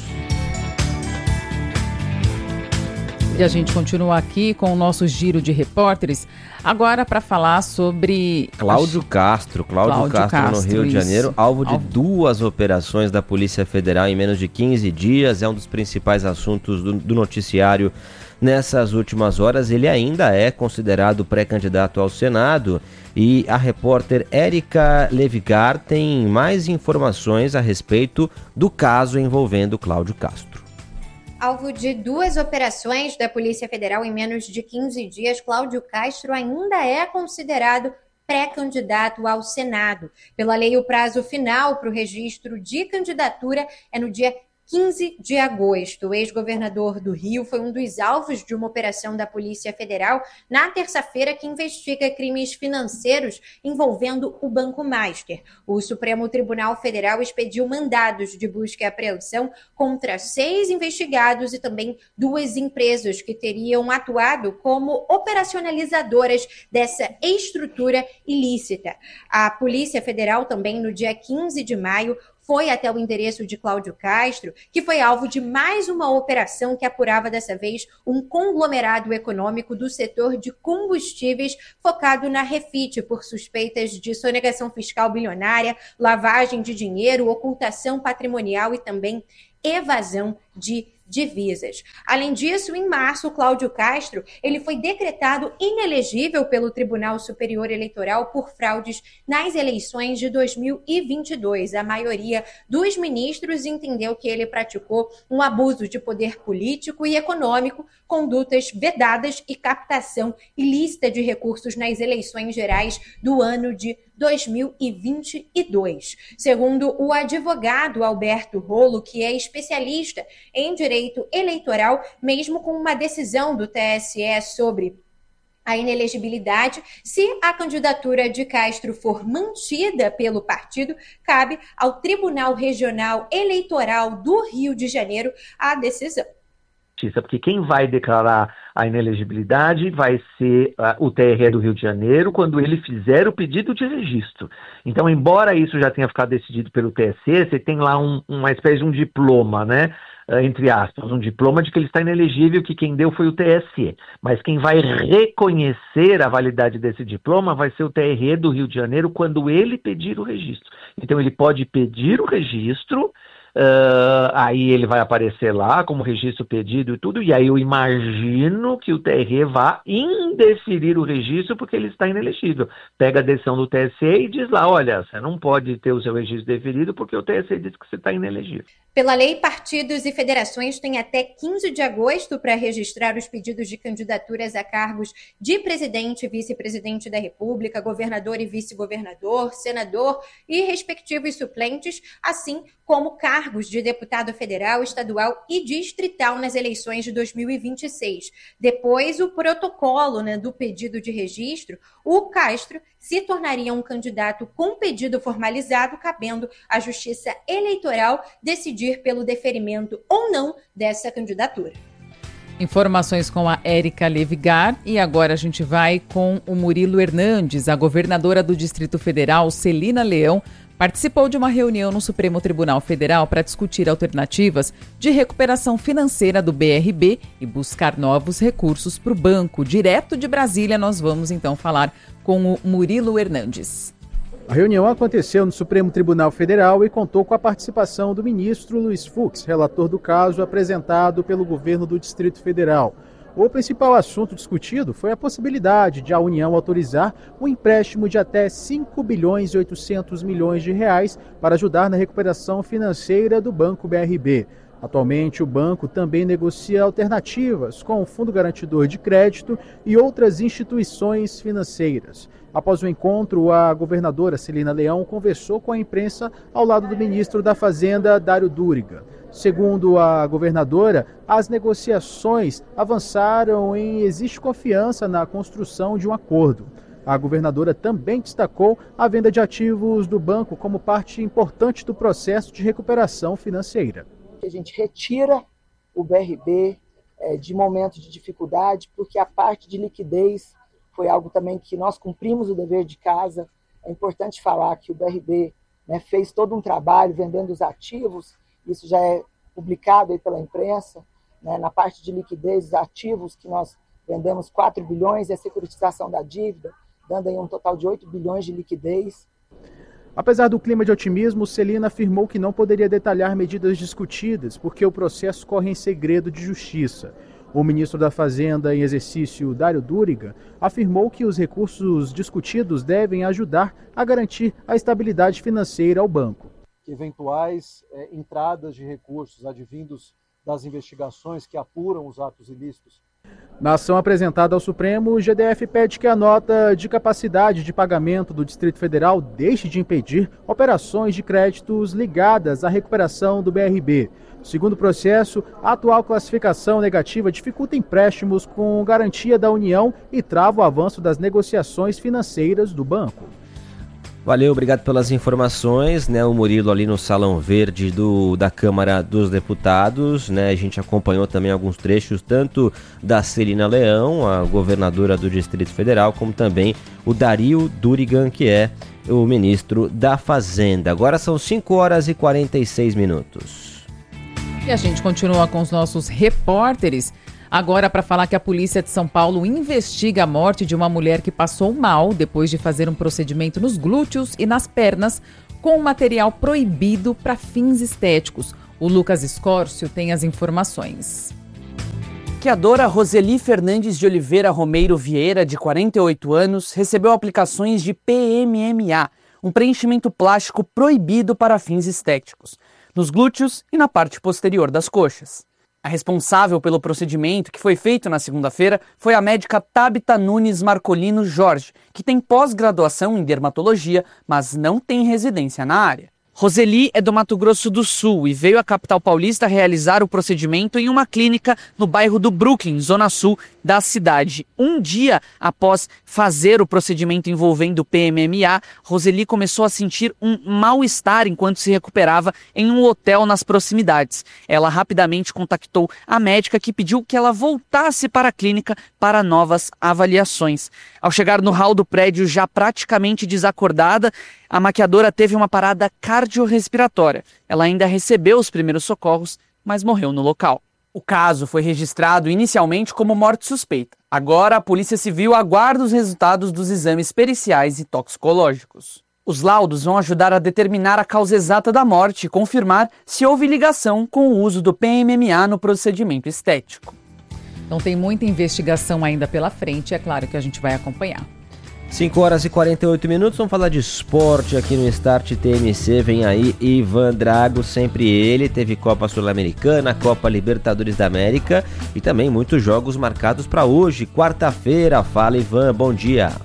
E a gente continua aqui com o nosso giro de repórteres, agora para falar sobre... Cláudio Castro, Cláudio, Cláudio Castro, Castro no Rio isso. de Janeiro, alvo de alvo. duas operações da Polícia Federal em menos de quinze dias, é um dos principais assuntos do, do noticiário nessas últimas horas. Ele ainda é considerado pré-candidato ao Senado e a repórter Érica Levigar tem mais informações a respeito do caso envolvendo Cláudio Castro. Alvo de duas operações da Polícia Federal em menos de quinze dias, Cláudio Castro ainda é considerado pré-candidato ao Senado. Pela lei, o prazo final para o registro de candidatura é no dia quinze de agosto. O ex-governador do Rio foi um dos alvos de uma operação da Polícia Federal na terça-feira que investiga crimes financeiros envolvendo o Banco Master. O Supremo Tribunal Federal expediu mandados de busca e apreensão contra seis investigados e também duas empresas que teriam atuado como operacionalizadoras dessa estrutura ilícita. A Polícia Federal também, no dia quinze de maio, foi até o endereço de Cláudio Castro, que foi alvo de mais uma operação que apurava dessa vez um conglomerado econômico do setor de combustíveis focado na Refit por suspeitas de sonegação fiscal bilionária, lavagem de dinheiro, ocultação patrimonial e também evasão de divisas. Além disso, em março, Cláudio Castro ele foi decretado inelegível pelo Tribunal Superior Eleitoral por fraudes nas eleições de dois mil e vinte e dois. A maioria dos ministros entendeu que ele praticou um abuso de poder político e econômico, condutas vedadas e captação ilícita de recursos nas eleições gerais do ano de dois mil e vinte e dois. Segundo o advogado Alberto Rolo, que é especialista em direito eleitoral, mesmo com uma decisão do T S E sobre a inelegibilidade, se a candidatura de Castro for mantida pelo partido, cabe ao Tribunal Regional Eleitoral do Rio de Janeiro a decisão. Porque quem vai declarar a inelegibilidade vai ser uh, o T R E do Rio de Janeiro quando ele fizer o pedido de registro. Então, embora isso já tenha ficado decidido pelo T S E, você tem lá um, uma espécie de um diploma, né? Uh, entre aspas, um diploma de que ele está inelegível, que quem deu foi o T S E. Mas quem vai reconhecer a validade desse diploma vai ser o T R E do Rio de Janeiro quando ele pedir o registro. Então, ele pode pedir o registro. Uh, aí ele vai aparecer lá como registro pedido e tudo, e aí eu imagino que o T R E vá indeferir o registro porque ele está inelegível. Pega a decisão do T S E e diz lá, olha, você não pode ter o seu registro deferido porque o T S E diz que você está inelegível. Pela lei, partidos e federações têm até quinze de agosto para registrar os pedidos de candidaturas a cargos de presidente e vice-presidente da República, governador e vice-governador, senador e respectivos suplentes, assim como cargos de deputado federal, estadual e distrital nas eleições de dois mil e vinte e seis. Depois, o protocolo, né, do pedido de registro, o Castro se tornaria um candidato com pedido formalizado, cabendo à Justiça Eleitoral decidir pelo deferimento ou não dessa candidatura. Informações com a Érica Levigar e agora a gente vai com o Murilo Hernandes. A governadora do Distrito Federal, Celina Leão, participou de uma reunião no Supremo Tribunal Federal para discutir alternativas de recuperação financeira do B R B e buscar novos recursos para o banco. Direto de Brasília, nós vamos então falar com o Murilo Hernandes. A reunião aconteceu no Supremo Tribunal Federal e contou com a participação do ministro Luiz Fux, relator do caso apresentado pelo governo do Distrito Federal. O principal assunto discutido foi a possibilidade de a União autorizar um empréstimo de até cinco bilhões e oitocentos milhões de reais para ajudar na recuperação financeira do Banco B R B. Atualmente, o banco também negocia alternativas com o Fundo Garantidor de Crédito e outras instituições financeiras. Após o encontro, a governadora Celina Leão conversou com a imprensa ao lado do ministro da Fazenda, Dário Duriga. Segundo a governadora, as negociações avançaram e existe confiança na construção de um acordo. A governadora também destacou a venda de ativos do banco como parte importante do processo de recuperação financeira. A gente retira o B R B é, de momentos de dificuldade, porque a parte de liquidez foi algo também que nós cumprimos o dever de casa. É importante falar que o B R B, né, fez todo um trabalho vendendo os ativos, isso já é publicado aí pela imprensa, né, na parte de liquidez, os ativos que nós vendemos quatro bilhões e a securitização da dívida, dando aí um total de oito bilhões de liquidez. Apesar do clima de otimismo, Celina afirmou que não poderia detalhar medidas discutidas, porque o processo corre em segredo de justiça. O ministro da Fazenda em exercício, Dário Duriga, afirmou que os recursos discutidos devem ajudar a garantir a estabilidade financeira ao banco. Eventuais é, entradas de recursos advindos das investigações que apuram os atos ilícitos. Na ação apresentada ao Supremo, o G D F pede que a nota de capacidade de pagamento do Distrito Federal deixe de impedir operações de créditos ligadas à recuperação do B R B. Segundo o processo, a atual classificação negativa dificulta empréstimos com garantia da União e trava o avanço das negociações financeiras do banco. Valeu, obrigado pelas informações, né? O Murilo ali no Salão Verde do, da Câmara dos Deputados, né? A gente acompanhou também alguns trechos, tanto da Celina Leão, a governadora do Distrito Federal, como também o Dario Duriga, que é o ministro da Fazenda. Agora são cinco horas e quarenta e seis minutos. E a gente continua com os nossos repórteres. Agora, para falar que a polícia de São Paulo investiga a morte de uma mulher que passou mal depois de fazer um procedimento nos glúteos e nas pernas com material proibido para fins estéticos. O Lucas Escórcio tem as informações. A maquiadora Roseli Fernandes de Oliveira Romeiro Vieira, de quarenta e oito anos, recebeu aplicações de P M M A, um preenchimento plástico proibido para fins estéticos, nos glúteos e na parte posterior das coxas. A responsável pelo procedimento, que foi feito na segunda-feira, foi a médica Tabita Nunes Marcolino Jorge, que tem pós-graduação em dermatologia, mas não tem residência na área. Roseli é do Mato Grosso do Sul e veio à capital paulista realizar o procedimento em uma clínica no bairro do Brooklyn, zona sul da cidade. Um dia após fazer o procedimento envolvendo P M M A, Roseli começou a sentir um mal-estar enquanto se recuperava em um hotel nas proximidades. Ela rapidamente contactou a médica, que pediu que ela voltasse para a clínica para novas avaliações. Ao chegar no hall do prédio, já praticamente desacordada, a maquiadora teve uma parada cardiorrespiratória. Ela ainda recebeu os primeiros socorros, mas morreu no local. O caso foi registrado inicialmente como morte suspeita. Agora, a Polícia Civil aguarda os resultados dos exames periciais e toxicológicos. Os laudos vão ajudar a determinar a causa exata da morte e confirmar se houve ligação com o uso do P M M A no procedimento estético. Então tem muita investigação ainda pela frente, é claro que a gente vai acompanhar. cinco horas e quarenta e oito minutos, vamos falar de esporte aqui no Start T M C. Vem aí Ivan Drago, sempre ele. Teve Copa Sul-Americana, Copa Libertadores da América e também muitos jogos marcados para hoje, quarta-feira. Fala, Ivan, bom dia.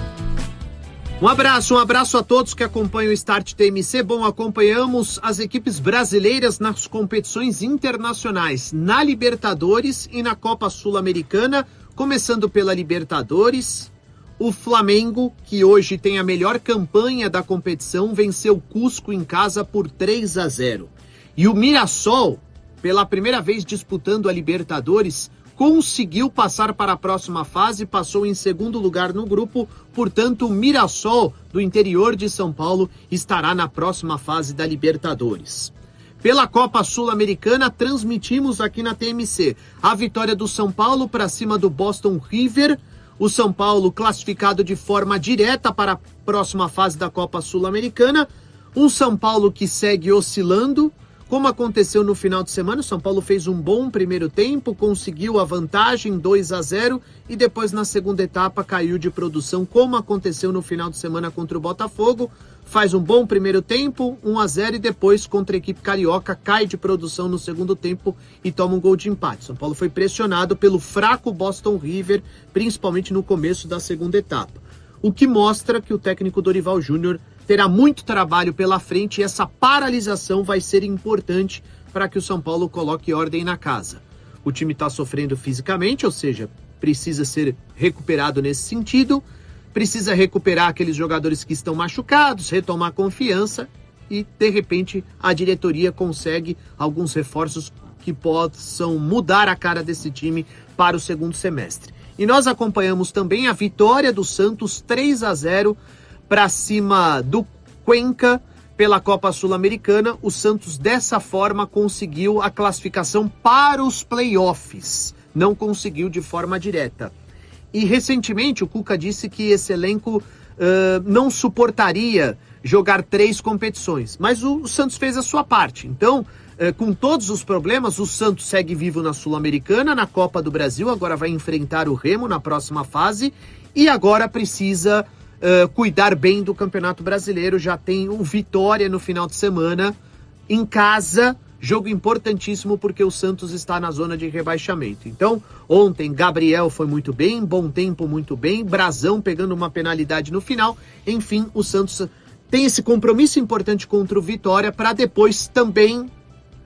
Um abraço, um abraço a todos que acompanham o Start T M C. Bom, acompanhamos as equipes brasileiras nas competições internacionais, na Libertadores e na Copa Sul-Americana, começando pela Libertadores. O Flamengo, que hoje tem a melhor campanha da competição, venceu o Cusco em casa por três a zero. E o Mirassol, pela primeira vez disputando a Libertadores, conseguiu passar para a próxima fase, passou em segundo lugar no grupo, portanto o Mirassol, do interior de São Paulo, estará na próxima fase da Libertadores. Pela Copa Sul-Americana, transmitimos aqui na T M C a vitória do São Paulo para cima do Boston River. O São Paulo classificado de forma direta para a próxima fase da Copa Sul-Americana. Um São Paulo que segue oscilando, como aconteceu no final de semana. O São Paulo fez um bom primeiro tempo, conseguiu a vantagem dois a zero e depois na segunda etapa caiu de produção, como aconteceu no final de semana contra o Botafogo. Faz um bom primeiro tempo, um a zero, e depois contra a equipe carioca cai de produção no segundo tempo e toma um gol de empate. São Paulo foi pressionado pelo fraco Boston River, principalmente no começo da segunda etapa. O que mostra que o técnico Dorival Júnior terá muito trabalho pela frente e essa paralisação vai ser importante para que o São Paulo coloque ordem na casa. O time está sofrendo fisicamente, ou seja, precisa ser recuperado nesse sentido, precisa recuperar aqueles jogadores que estão machucados, retomar confiança e, de repente, a diretoria consegue alguns reforços que possam mudar a cara desse time para o segundo semestre. E nós acompanhamos também a vitória do Santos três a zero para cima do Cuenca pela Copa Sul-Americana. O Santos, dessa forma, conseguiu a classificação para os playoffs. Não conseguiu de forma direta. E, recentemente, o Cuca disse que esse elenco uh, não suportaria jogar três competições. Mas o, o Santos fez a sua parte. Então, uh, com todos os problemas, o Santos segue vivo na Sul-Americana, na Copa do Brasil. Agora vai enfrentar o Remo na próxima fase. E agora precisa uh, cuidar bem do Campeonato Brasileiro. Já tem o Vitória no final de semana, em casa. Jogo importantíssimo porque o Santos está na zona de rebaixamento. Então, ontem Gabriel foi muito bem, Bom Tempo muito bem, Brazão pegando uma penalidade no final. Enfim, o Santos tem esse compromisso importante contra o Vitória para depois também uh,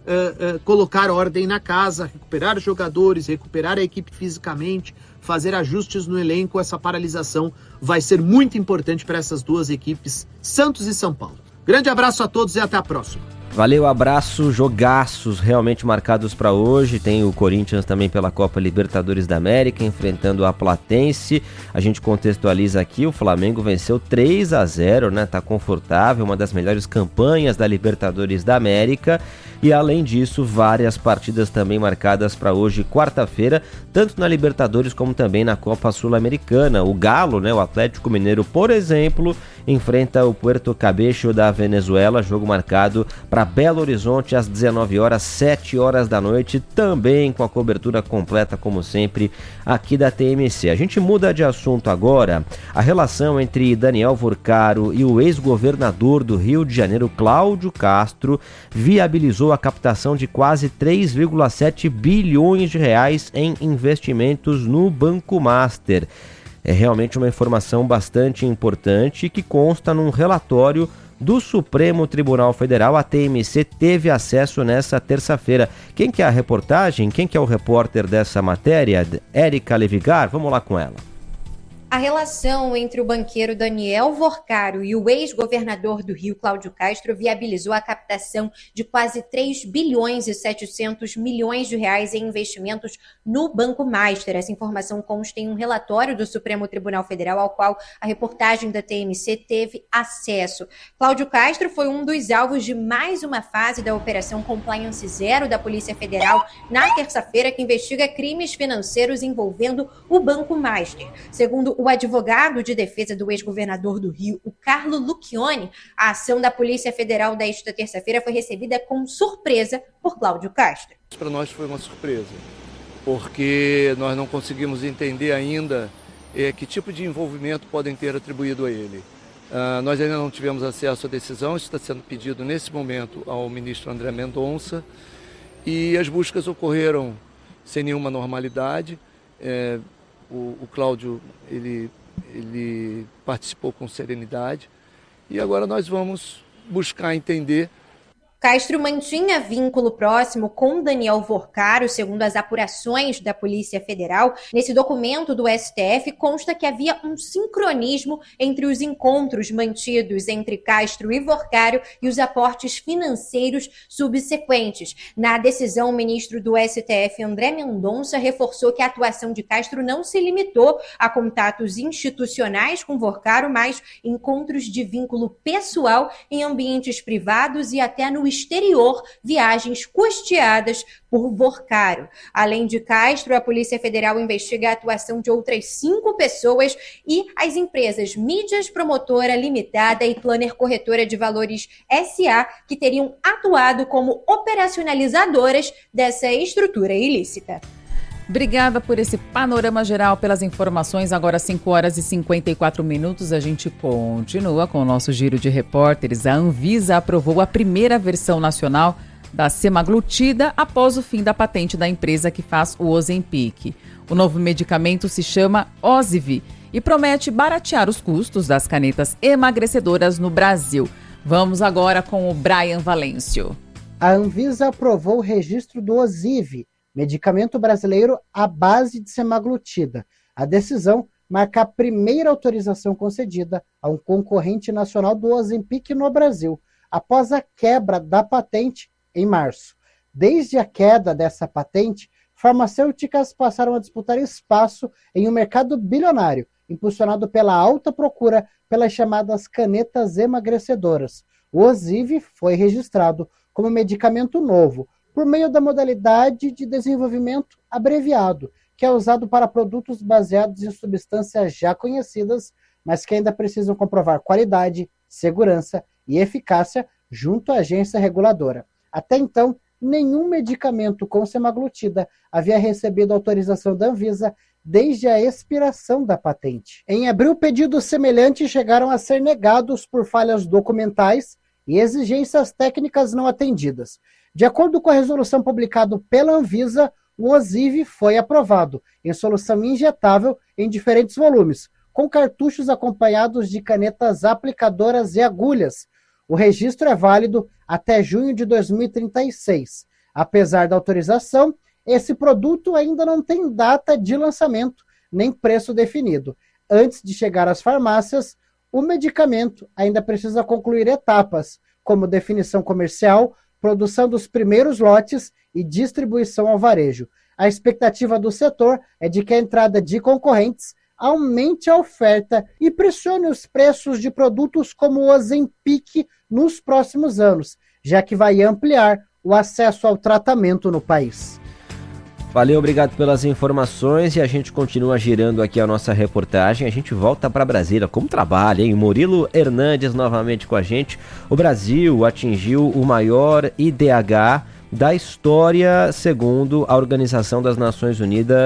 uh, colocar ordem na casa, recuperar os jogadores, recuperar a equipe fisicamente, fazer ajustes no elenco. Essa paralisação vai ser muito importante para essas duas equipes, Santos e São Paulo. Grande abraço a todos e até a próxima. Valeu, abraço, jogaços realmente marcados para hoje. Tem o Corinthians também pela Copa Libertadores da América, enfrentando a Platense. A gente contextualiza aqui, o Flamengo venceu três a zero, né? Tá confortável, uma das melhores campanhas da Libertadores da América. E além disso, várias partidas também marcadas para hoje, quarta-feira, tanto na Libertadores como também na Copa Sul-Americana. O Galo, né, o Atlético Mineiro, por exemplo, enfrenta o Puerto Cabello da Venezuela, jogo marcado para Belo Horizonte às dezenove horas, sete horas da noite, também com a cobertura completa, como sempre, aqui da T M C. A gente muda de assunto agora. A relação entre Daniel Vorcaro e o ex-governador do Rio de Janeiro, Cláudio Castro, viabilizou a captação de quase três vírgula sete bilhões de reais em investimentos no Banco Master. É realmente uma informação bastante importante que consta num relatório do Supremo Tribunal Federal. A T M C teve acesso nessa terça-feira. Quem que é a reportagem? Quem que é o repórter dessa matéria? Érica Levigar, vamos lá com ela. A relação entre o banqueiro Daniel Vorcaro e o ex-governador do Rio, Cláudio Castro, viabilizou a captação de quase três bilhões e setecentos milhões de reais em investimentos no Banco Master. Essa informação consta em um relatório do Supremo Tribunal Federal, ao qual a reportagem da T M C teve acesso. Cláudio Castro foi um dos alvos de mais uma fase da Operação Compliance Zero da Polícia Federal na terça-feira, que investiga crimes financeiros envolvendo o Banco Master. Segundo o advogado de defesa do ex-governador do Rio, o Carlo Lucchioni, a ação da Polícia Federal desta terça-feira foi recebida com surpresa por Cláudio Castro. Para nós foi uma surpresa, porque nós não conseguimos entender ainda é, que tipo de envolvimento podem ter atribuído a ele. Uh, nós ainda não tivemos acesso à decisão, isso está sendo pedido nesse momento ao ministro André Mendonça, e as buscas ocorreram sem nenhuma normalidade. É, O, o Cláudio, ele, ele participou com serenidade e agora nós vamos buscar entender. Castro mantinha vínculo próximo com Daniel Vorcaro, segundo as apurações da Polícia Federal. Nesse documento do S T F consta que havia um sincronismo entre os encontros mantidos entre Castro e Vorcaro e os aportes financeiros subsequentes. Na decisão, o ministro do S T F, André Mendonça, reforçou que a atuação de Castro não se limitou a contatos institucionais com Vorcaro, mas encontros de vínculo pessoal em ambientes privados e até no exterior, viagens custeadas por Vorcaro. Além de Castro, a Polícia Federal investiga a atuação de outras cinco pessoas e as empresas Mídias Promotora Limitada e Planner Corretora de Valores S A, que teriam atuado como operacionalizadoras dessa estrutura ilícita. Obrigada por esse panorama geral, pelas informações. Agora cinco horas e cinquenta e quatro minutos, a gente continua com o nosso giro de repórteres. A Anvisa aprovou a primeira versão nacional da semaglutida após o fim da patente da empresa que faz o Ozempic. O novo medicamento se chama Oziv e promete baratear os custos das canetas emagrecedoras no Brasil. Vamos agora com o Brian Valêncio. A Anvisa aprovou o registro do Oziv, medicamento brasileiro à base de semaglutida. A decisão marca a primeira autorização concedida a um concorrente nacional do Ozempic no Brasil, após a quebra da patente em março. Desde a queda dessa patente, farmacêuticas passaram a disputar espaço em um mercado bilionário, impulsionado pela alta procura pelas chamadas canetas emagrecedoras. O Oziv foi registrado como medicamento novo, por meio da modalidade de desenvolvimento abreviado, que é usado para produtos baseados em substâncias já conhecidas, mas que ainda precisam comprovar qualidade, segurança e eficácia junto à agência reguladora. Até então, nenhum medicamento com semaglutida havia recebido autorização da Anvisa desde a expiração da patente. Em abril, pedidos semelhantes chegaram a ser negados por falhas documentais e exigências técnicas não atendidas. De acordo com a resolução publicada pela Anvisa, o Oziv foi aprovado em solução injetável em diferentes volumes, com cartuchos acompanhados de canetas aplicadoras e agulhas. O registro é válido até junho de dois mil e trinta e seis. Apesar da autorização, esse produto ainda não tem data de lançamento nem preço definido. Antes de chegar às farmácias, o medicamento ainda precisa concluir etapas, como definição comercial, produção dos primeiros lotes e distribuição ao varejo. A expectativa do setor é de que a entrada de concorrentes aumente a oferta e pressione os preços de produtos como o Ozempic nos próximos anos, já que vai ampliar o acesso ao tratamento no país. Valeu, obrigado pelas informações e a gente continua girando aqui a nossa reportagem. A gente volta para Brasília. Como trabalha, hein? Murilo Hernandes novamente com a gente. O Brasil atingiu o maior I D H da história, segundo a Organização das Nações Unidas.